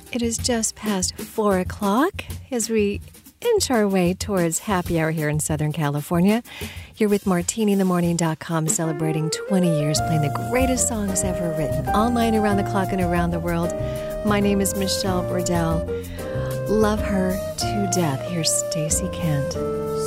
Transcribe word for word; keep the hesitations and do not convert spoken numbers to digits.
It is just past four o'clock as we inch our way towards happy hour here in Southern California. You're with Martini in the Morning dot com, celebrating twenty years playing the greatest songs ever written, online, around the clock, and around the world. My name is Michelle Burdell. Love her to death. Here's Stacey Kent.